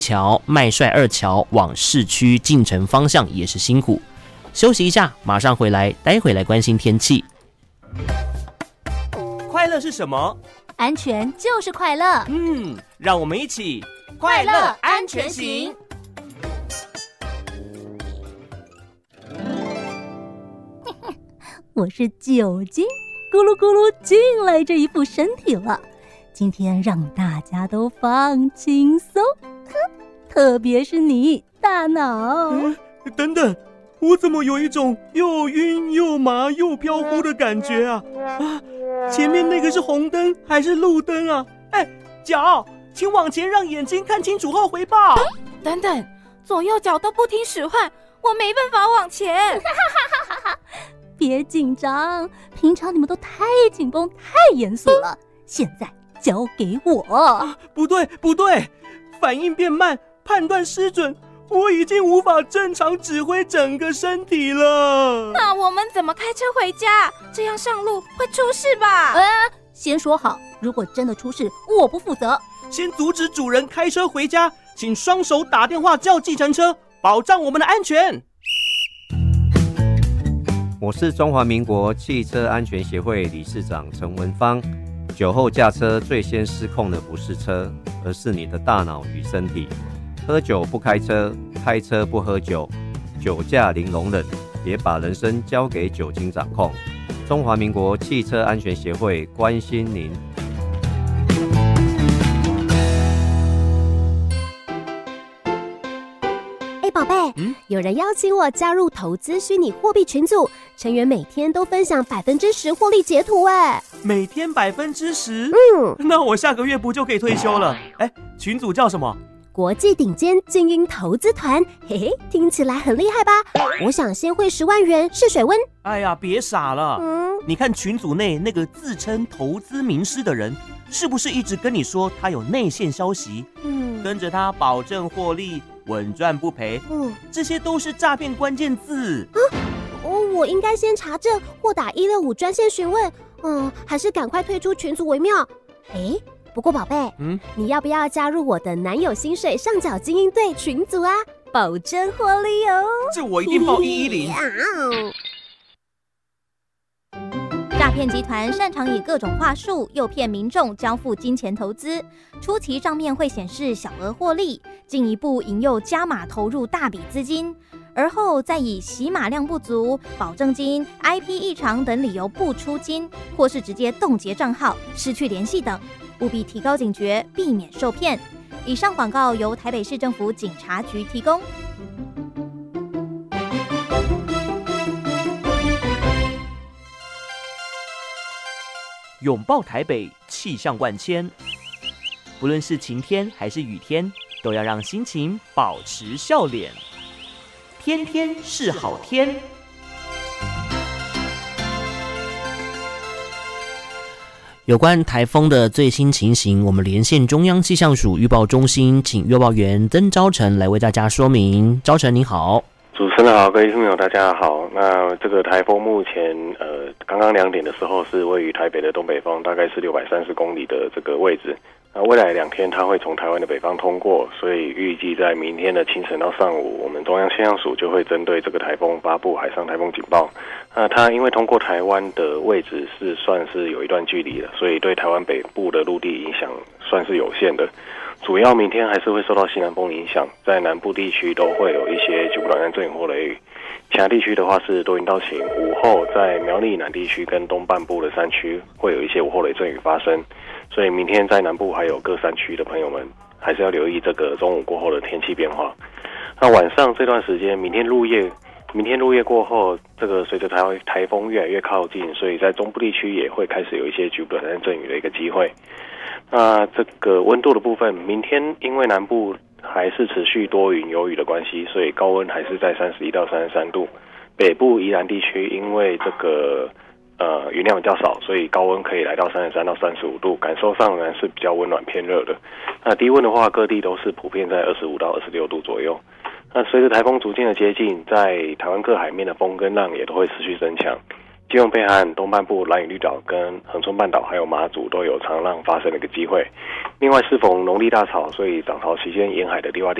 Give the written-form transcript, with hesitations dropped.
桥、麦帅二桥往市区进城方向也是辛苦。休息一下，马上回来，待会来关心天气。 快乐是什么？ 安全就是快乐。 让我们一起快乐安全行。我是酒精咕噜咕噜进来这一副身体了，今天让大家都放轻松，特别是你大脑。 等等，我怎么有一种又晕又麻又飘忽的感觉啊？前面那个是红灯还是路灯啊？脚，请往前让眼睛看清楚后回报。 等等，左右脚都不听使唤，我没办法往前。 别紧张，平常你们都太紧绷太严肃了，现在交给我。 不对，反应变慢，判断失准，我已经无法正常指挥整个身体了。 那我们怎么开车回家？这样上路会出事吧？ 先说好，如果真的出事，我不负责。 先阻止主人开车回家，请双手打电话叫计程车，保障我们的安全。 我是中华民国汽车安全协会理事长陈文芳。酒后驾车最先失控的不是车，而是你的大脑与身体。喝酒不开车，开车不喝酒，酒驾零容忍，别把人生交给酒精掌控。中华民国汽车安全协会关心您。 宝贝，有人邀请我加入投资虚拟货币群组，成员每天都分享10%获利截图。 每天10%？那我下个月不就可以退休了？群组叫什么？ 国际顶尖精英投资团，嘿嘿，听起来很厉害吧？我想先汇10万元试水温。 哎呀，别傻了！你看群组内那个自称投资名师的人，是不是一直跟你说他有内线消息？跟着他保证获利，稳赚不赔。这些都是诈骗关键字。 我应该先查证或打165专线询问。还是赶快退出群组为妙。不过宝贝，你要不要加入我的男友薪水上缴精英队群组啊？保证获利哦！ 这我一定报110。 诈骗集团擅长以各种话术诱骗民众交付金钱投资，初期账面会显示小额获利，进一步引诱加码投入大笔资金，而后再以洗码量不足、保证金、IP 异常等理由不出金，或是直接冻结账号、失去联系等，务必提高警觉，避免受骗。以上广告由台北市政府警察局提供。 拥抱台北，气象万千。不论是晴天还是雨天，都要让心情保持笑脸。天天是好天。 有关台风的最新情形，我们连线中央气象署预报中心，请预报员曾昭成来为大家说明。昭成你好。 主持人好，各位听众朋友大家好。那这个台风目前刚刚2点的时候是位于台北的东北方，大概是630公里的这个位置。那未来2天它会从台湾的北方通过，所以预计在明天的清晨到上午，我们中央气象署就会针对这个台风发布海上台风警报。那它因为通过台湾的位置是算是有一段距离的，所以对台湾北部的陆地影响算是有限的。主要明天还是会受到西南风的影响，在南部地区都会有一些局部短暂阵雨或雷雨，其他地区的话是多云到晴。午后在苗栗南地区跟东半部的山区会有一些午后雷阵雨发生，所以明天在南部还有各山区的朋友们还是要留意这个中午过后的天气变化。那晚上这段时间，明天入夜过后，这个随着台风越来越靠近，所以在中部地区也会开始有一些局部短暂阵雨的一个机会。那这个温度的部分，明天因为南部还是持续多云有雨的关系，所以高温还是在31到33度。北部宜兰地区因为这个云量比较少，所以高温可以来到33到35度，感受上呢是比较温暖偏热的。那低温的话，各地都是普遍在25到26度左右。那随着台风逐渐的接近，在台湾各海面的风跟浪也都会持续增强。 基隆北海岸东半部兰屿绿岛跟恒春半岛还有马祖都有长浪发生的一个机会。另外适逢农历大潮，所以涨潮期间沿海的低洼地